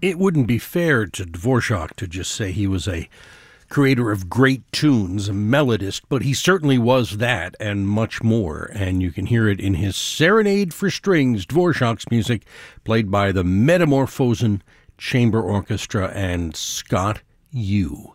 It wouldn't be fair to Dvorak to just say he was a creator of great tunes, a melodist, but he certainly was that and much more, and you can hear it in his Serenade for Strings, Dvorak's music, played by the Metamorphosen Chamber Orchestra and Scott Yu.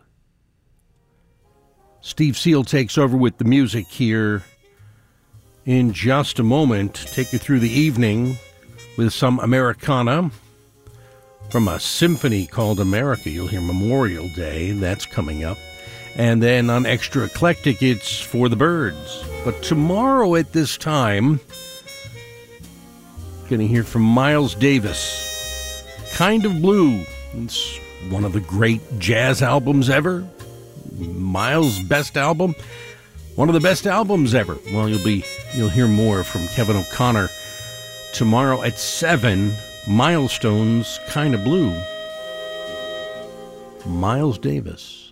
Steve Seal takes over with the music here in just a moment. Take you through the evening with some Americana from a symphony called America. You'll hear Memorial Day. That's coming up. And then on Extra Eclectic, it's For the Birds. But tomorrow at this time, going to hear from Miles Davis. Kind of Blue. It's one of the great jazz albums ever. Miles' best album. One of the best albums ever. Well, you'll hear more from Kevin O'Connor tomorrow at 7. Milestones, Kind of Blue. Miles Davis.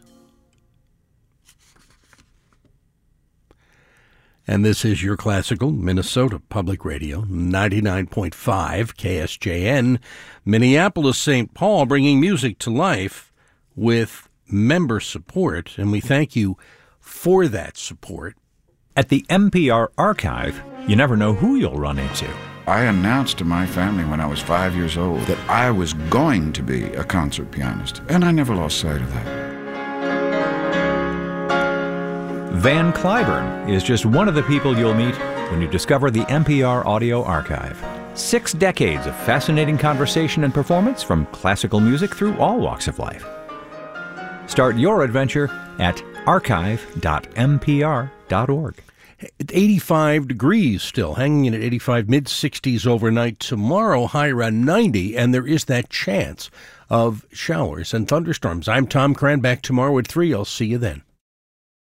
And this is your classical Minnesota Public Radio, 99.5 KSJN, Minneapolis, St. Paul, bringing music to life with member support, and we thank you for that support. At the NPR Archive, you never know who you'll run into. I announced to my family when I was 5 years old that I was going to be a concert pianist, and I never lost sight of that. Van Cliburn is just one of the people you'll meet when you discover the NPR Audio Archive. 6 decades of fascinating conversation and performance from classical music through all walks of life. Start your adventure at archive.npr.org. At 85 degrees still, hanging in at 85, mid-60s overnight. Tomorrow, high around 90, and there is that chance of showers and thunderstorms. I'm Tom Cran, back tomorrow at 3. I'll see you then.